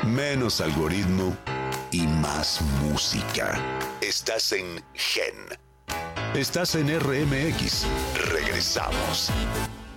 menos algoritmo y más música. Estás en GEN. Estás en RMX. Regresamos.